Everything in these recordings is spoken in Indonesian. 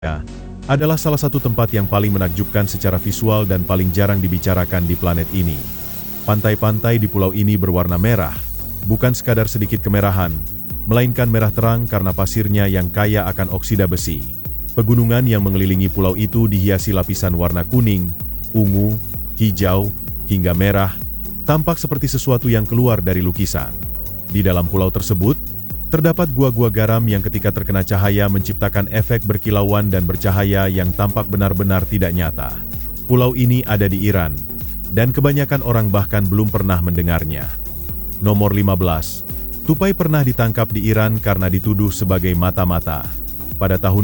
adalah salah satu tempat yang paling menakjubkan secara visual dan paling jarang dibicarakan di planet ini. Pantai-pantai di pulau ini berwarna merah, bukan sekadar sedikit kemerahan, melainkan merah terang karena pasirnya yang kaya akan oksida besi. Pegunungan yang mengelilingi pulau itu dihiasi lapisan warna kuning, ungu, hijau, hingga merah, tampak seperti sesuatu yang keluar dari lukisan. Di dalam pulau tersebut, terdapat gua-gua garam yang ketika terkena cahaya menciptakan efek berkilauan dan bercahaya yang tampak benar-benar tidak nyata. Pulau ini ada di Iran, dan kebanyakan orang bahkan belum pernah mendengarnya. Nomor 15. Tupai pernah ditangkap di Iran karena dituduh sebagai mata-mata. Pada tahun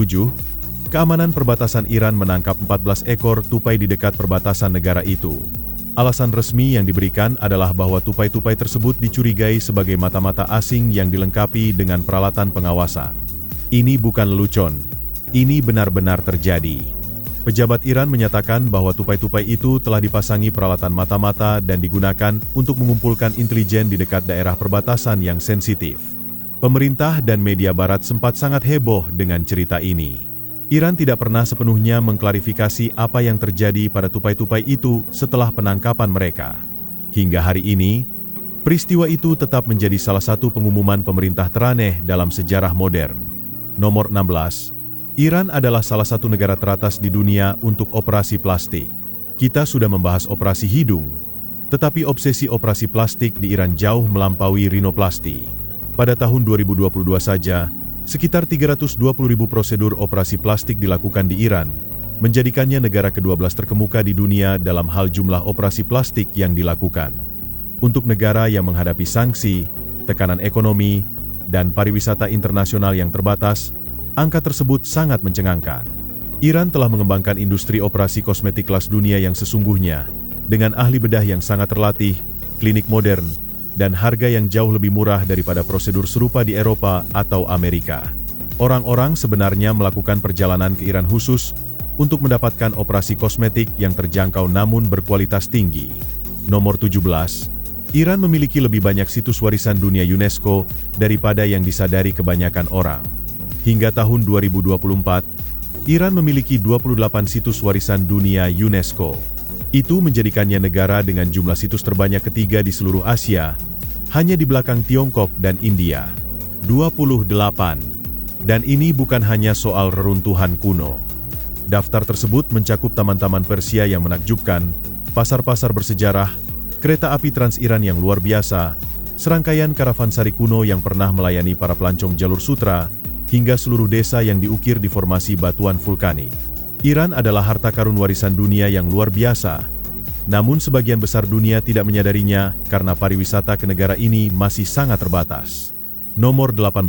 2007, keamanan perbatasan Iran menangkap 14 ekor tupai di dekat perbatasan negara itu. Alasan resmi yang diberikan adalah bahwa tupai-tupai tersebut dicurigai sebagai mata-mata asing yang dilengkapi dengan peralatan pengawasan. Ini bukan lelucon. Ini benar-benar terjadi. Pejabat Iran menyatakan bahwa tupai-tupai itu telah dipasangi peralatan mata-mata dan digunakan untuk mengumpulkan intelijen di dekat daerah perbatasan yang sensitif. Pemerintah dan media barat sempat sangat heboh dengan cerita ini. Iran tidak pernah sepenuhnya mengklarifikasi apa yang terjadi pada tupai-tupai itu setelah penangkapan mereka. Hingga hari ini, peristiwa itu tetap menjadi salah satu pengumuman pemerintah teraneh dalam sejarah modern. Nomor 16. Iran adalah salah satu negara teratas di dunia untuk operasi plastik. Kita sudah membahas operasi hidung, tetapi obsesi operasi plastik di Iran jauh melampaui rinoplasti. Pada tahun 2022 saja, sekitar 320.000 prosedur operasi plastik dilakukan di Iran, menjadikannya negara ke-12 terkemuka di dunia dalam hal jumlah operasi plastik yang dilakukan. Untuk negara yang menghadapi sanksi, tekanan ekonomi, dan pariwisata internasional yang terbatas, angka tersebut sangat mencengangkan. Iran telah mengembangkan industri operasi kosmetik kelas dunia yang sesungguhnya, dengan ahli bedah yang sangat terlatih, klinik modern, dan harga yang jauh lebih murah daripada prosedur serupa di Eropa atau Amerika. Orang-orang sebenarnya melakukan perjalanan ke Iran khusus untuk mendapatkan operasi kosmetik yang terjangkau namun berkualitas tinggi. Nomor 17. Iran memiliki lebih banyak situs warisan dunia UNESCO daripada yang disadari kebanyakan orang. Hingga tahun 2024, Iran memiliki 28 situs warisan dunia UNESCO. Itu menjadikannya negara dengan jumlah situs terbanyak ketiga di seluruh Asia, hanya di belakang Tiongkok dan India. 28. Dan ini bukan hanya soal reruntuhan kuno. Daftar tersebut mencakup taman-taman Persia yang menakjubkan, pasar-pasar bersejarah, kereta api Trans-Iran yang luar biasa, serangkaian karavansari kuno yang pernah melayani para pelancong jalur sutra, hingga seluruh desa yang diukir di formasi batuan vulkanik. Iran adalah harta karun warisan dunia yang luar biasa. Namun sebagian besar dunia tidak menyadarinya karena pariwisata ke negara ini masih sangat terbatas. Nomor 18.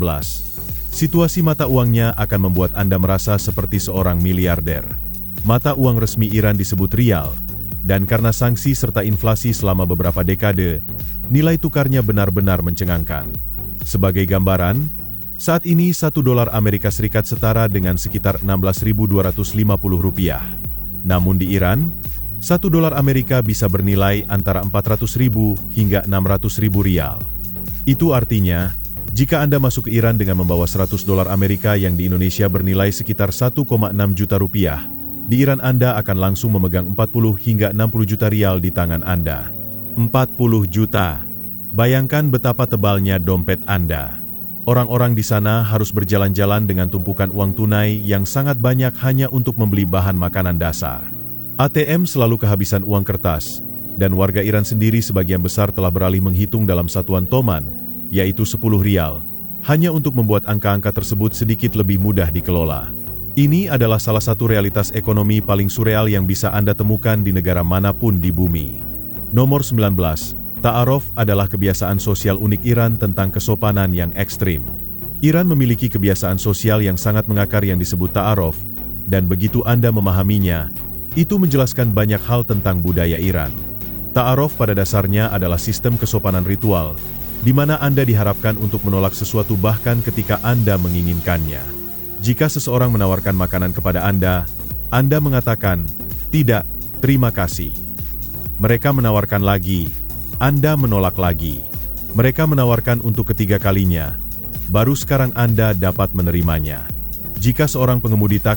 Situasi mata uangnya akan membuat Anda merasa seperti seorang miliarder. Mata uang resmi Iran disebut rial, dan karena sanksi serta inflasi selama beberapa dekade, nilai tukarnya benar-benar mencengangkan. Sebagai gambaran, saat ini $1 Amerika Serikat setara dengan sekitar Rp16.250. Namun di Iran, $1 Amerika bisa bernilai antara 400.000 hingga 600.000 rial. Itu artinya, jika Anda masuk ke Iran dengan membawa $100 Amerika yang di Indonesia bernilai sekitar 1,6 juta rupiah, di Iran Anda akan langsung memegang 40 hingga 60 juta rial di tangan Anda. 40 juta. Bayangkan betapa tebalnya dompet Anda. Orang-orang di sana harus berjalan-jalan dengan tumpukan uang tunai yang sangat banyak hanya untuk membeli bahan makanan dasar. ATM selalu kehabisan uang kertas, dan warga Iran sendiri sebagian besar telah beralih menghitung dalam satuan toman, yaitu 10 rial, hanya untuk membuat angka-angka tersebut sedikit lebih mudah dikelola. Ini adalah salah satu realitas ekonomi paling surreal yang bisa Anda temukan di negara manapun di bumi. Nomor 19. Ta'aruf adalah kebiasaan sosial unik Iran tentang kesopanan yang ekstrim. Iran memiliki kebiasaan sosial yang sangat mengakar yang disebut ta'aruf, dan begitu Anda memahaminya, itu menjelaskan banyak hal tentang budaya Iran. Ta'aruf pada dasarnya adalah sistem kesopanan ritual, di mana Anda diharapkan untuk menolak sesuatu bahkan ketika Anda menginginkannya. Jika seseorang menawarkan makanan kepada Anda mengatakan, "Tidak, terima kasih." Mereka menawarkan lagi, Anda menolak lagi. Mereka menawarkan untuk ketiga kalinya. Baru sekarang Anda dapat menerimanya. Jika seorang pengemudi taksi